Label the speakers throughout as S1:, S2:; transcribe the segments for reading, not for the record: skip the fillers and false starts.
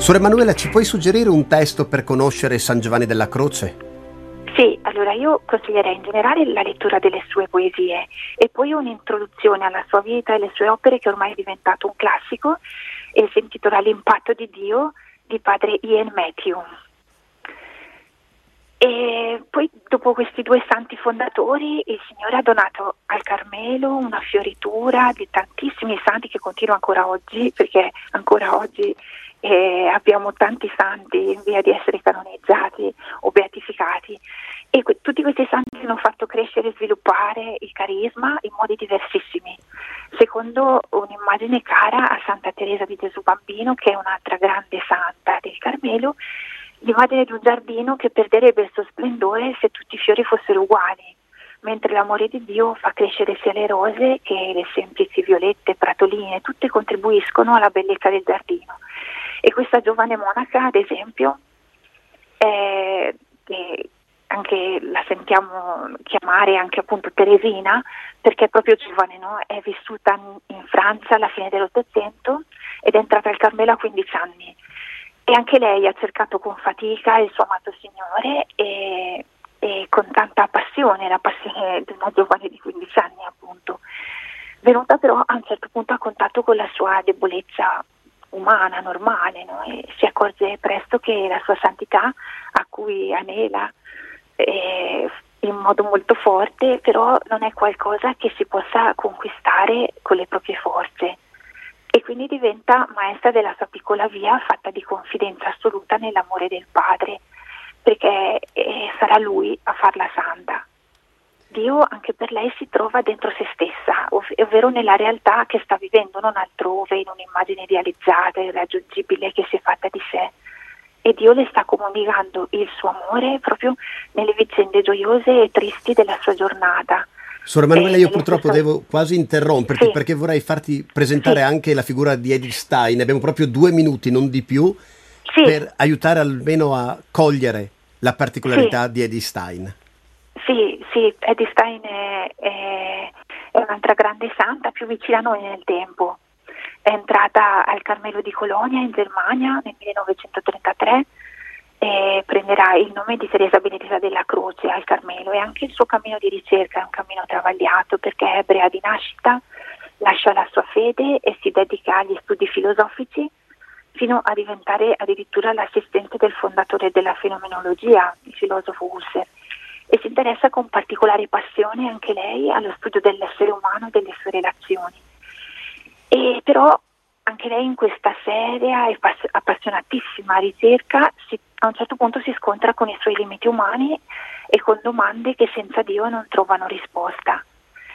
S1: Suor Emanuela, ci puoi suggerire un testo per conoscere San Giovanni della Croce?
S2: Sì, allora io consiglierei in generale la lettura delle sue poesie e poi un'introduzione alla sua vita e alle sue opere, che ormai è diventato un classico e si intitola L'impatto di Dio di padre Ian Matthew. E poi dopo questi due santi fondatori il Signore ha donato al Carmelo una fioritura di tantissimi santi che continua ancora oggi, perché ancora oggi abbiamo tanti santi in via di essere canonizzati o beatificati, e tutti questi santi hanno fatto crescere e sviluppare il carisma in modi diversissimi, secondo un'immagine cara a Santa Teresa di Gesù Bambino, che è un'altra grande santa del Carmelo, l'immagine di un giardino che perderebbe il suo splendore se tutti i fiori fossero uguali, mentre l'amore di Dio fa crescere sia le rose che le semplici violette, pratoline, tutte contribuiscono alla bellezza del giardino. E questa giovane monaca, ad esempio, anche la sentiamo chiamare anche appunto Teresina, perché è proprio giovane, no? È vissuta in Francia alla fine dell'Ottocento ed è entrata al Carmelo a 15 anni. E anche lei ha cercato con fatica il suo amato Signore e con tanta passione, la passione di una giovane di 15 anni appunto, venuta però a un certo punto a contatto con la sua debolezza umana, normale, no? E si accorge presto che la sua santità, a cui anela in modo molto forte, però non è qualcosa che si possa conquistare con le proprie forze, e quindi diventa maestra della sua piccola via, fatta di confidenza assoluta nell'amore del Padre, perché sarà Lui a farla santa. Dio anche per lei si trova dentro se stessa, ovvero nella realtà che sta vivendo, non altrove, in un'immagine idealizzata, irraggiungibile, che si è fatta di sé. E Dio le sta comunicando il suo amore proprio nelle vicende gioiose e tristi della sua giornata.
S1: Suor Emanuela, io purtroppo devo quasi interromperti, perché vorrei farti presentare anche la figura di Edith Stein. Abbiamo proprio 2 minuti, non di più, per aiutare almeno a cogliere la particolarità di Edith Stein.
S2: Sì, Edith Stein è un'altra grande santa, più vicina a noi nel tempo. È entrata al Carmelo di Colonia in Germania nel 1933 e prenderà il nome di Teresa Benedetta della Croce al Carmelo, e anche il suo cammino di ricerca è un cammino travagliato, perché è ebrea di nascita, lascia la sua fede e si dedica agli studi filosofici fino a diventare addirittura l'assistente del fondatore della fenomenologia, il filosofo Husserl, e si interessa con particolare passione anche lei allo studio dell'essere umano e delle sue relazioni. E però anche lei in questa seria e appassionatissima ricerca a un certo punto si scontra con i suoi limiti umani e con domande che senza Dio non trovano risposta.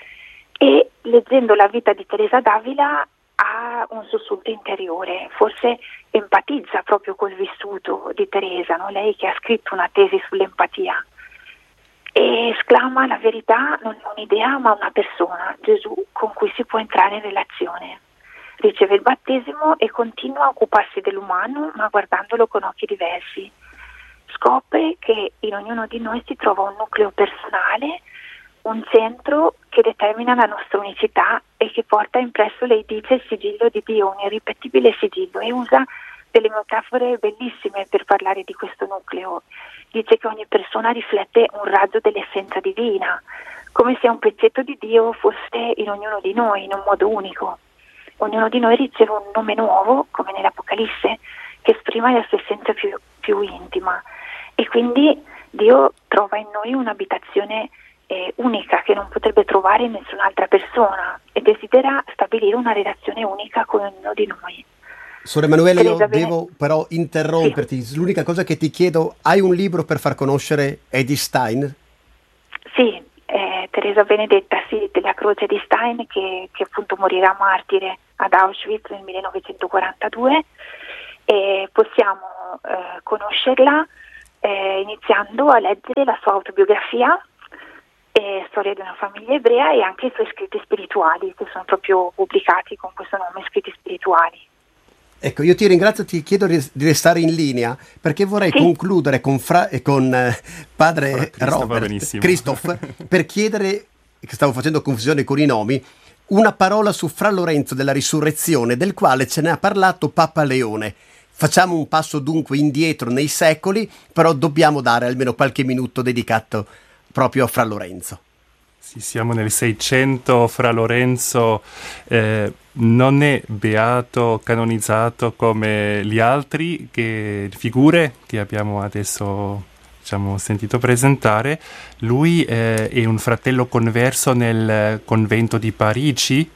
S2: E leggendo la vita di Teresa d'Avila ha un sussulto interiore, forse empatizza proprio col vissuto di Teresa, no? Lei che ha scritto una tesi sull'empatia, e esclama: la verità non è un'idea ma una persona, Gesù, con cui si può entrare in relazione. Riceve il battesimo e continua a occuparsi dell'umano, ma guardandolo con occhi diversi. Scopre che in ognuno di noi si trova un nucleo personale, un centro che determina la nostra unicità e che porta impresso, lei dice, il sigillo di Dio, un irripetibile sigillo, e usa delle metafore bellissime per parlare di questo nucleo. Dice che ogni persona riflette un raggio dell'essenza divina, come se un pezzetto di Dio fosse in ognuno di noi in un modo unico. Ognuno di noi riceve un nome nuovo, come nell'Apocalisse, che esprime la sua essenza più intima, e quindi Dio trova in noi un'abitazione unica che non potrebbe trovare in nessun'altra persona, e desidera stabilire una relazione unica con ognuno di noi.
S1: Suor Emanuela, io devo però interromperti. Sì. L'unica cosa che ti chiedo: hai un libro per far conoscere Edith Stein?
S2: Sì, Teresa Benedetta, della Croce di Stein, che appunto morirà martire ad Auschwitz nel 1942, e possiamo conoscerla iniziando a leggere la sua autobiografia, Storia di una famiglia ebrea, e anche i suoi scritti spirituali, che sono proprio pubblicati con questo nome, Scritti spirituali.
S1: Ecco, io ti ringrazio, ti chiedo di restare in linea, perché vorrei concludere con padre Christoph, per chiedere, che stavo facendo confusione con i nomi, una parola su Fra Lorenzo della Risurrezione, del quale ce ne ha parlato Papa Leone. Facciamo un passo dunque indietro nei secoli, però dobbiamo dare almeno qualche minuto dedicato proprio a Fra Lorenzo.
S3: Sì, siamo nel 600, Fra Lorenzo non è beato, canonizzato come gli altri figure che abbiamo adesso sentito presentare. Lui è un fratello converso nel convento di Parigi,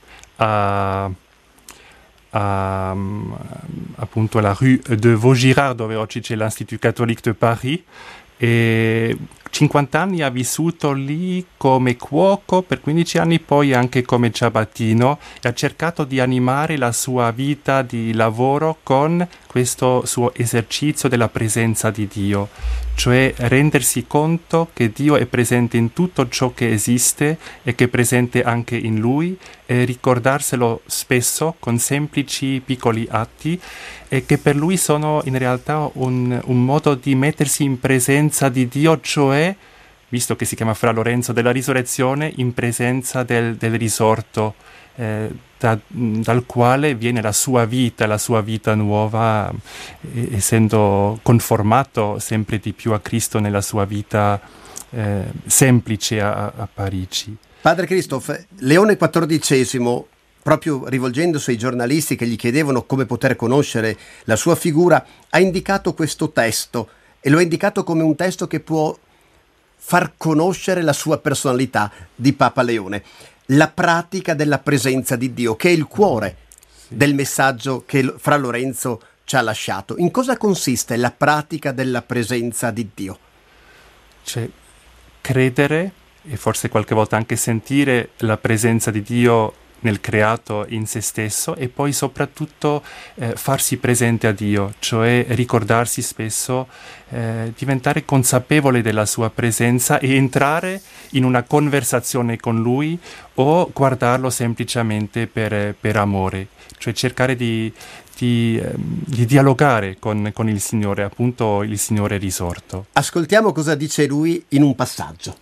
S3: appunto alla rue de Vaugirard, dove oggi c'è l'Institut Catholique de Paris, e 50 anni ha vissuto lì come cuoco, per 15 anni poi anche come ciabattino, e ha cercato di animare la sua vita di lavoro con questo suo esercizio della presenza di Dio, cioè rendersi conto che Dio è presente in tutto ciò che esiste e che è presente anche in lui, e ricordarselo spesso con semplici piccoli atti, e che per lui sono in realtà un modo di mettersi in presenza di Dio, cioè, visto che si chiama Fra Lorenzo della Risurrezione, in presenza del risorto, dal quale viene la sua vita nuova, essendo conformato sempre di più a Cristo nella sua vita semplice a Parigi.
S1: Padre Christophe, Leone XIV, proprio rivolgendosi ai giornalisti che gli chiedevano come poter conoscere la sua figura, ha indicato questo testo, e lo ha indicato come un testo che può far conoscere la sua personalità di Papa Leone. La pratica della presenza di Dio, che è il cuore del messaggio che Fra Lorenzo ci ha lasciato. In cosa consiste la pratica della presenza di Dio?
S3: Cioè, credere e forse qualche volta anche sentire la presenza di Dio nel creato, in se stesso, e poi soprattutto farsi presente a Dio, cioè ricordarsi spesso, diventare consapevole della sua presenza e entrare in una conversazione con Lui, o guardarlo semplicemente per amore, cioè cercare di dialogare con il Signore, appunto il Signore risorto.
S1: Ascoltiamo cosa dice lui in un passaggio.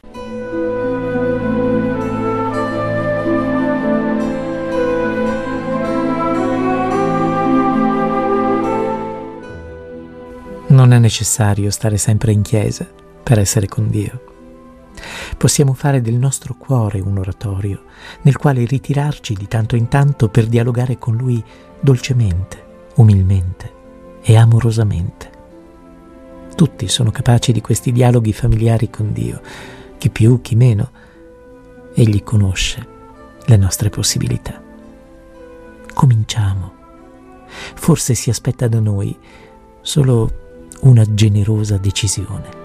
S4: Non è necessario stare sempre in chiesa per essere con Dio. Possiamo fare del nostro cuore un oratorio nel quale ritirarci di tanto in tanto per dialogare con Lui dolcemente, umilmente e amorosamente. Tutti sono capaci di questi dialoghi familiari con Dio, chi più, chi meno. Egli conosce le nostre possibilità. Cominciamo. Forse si aspetta da noi solo una generosa decisione.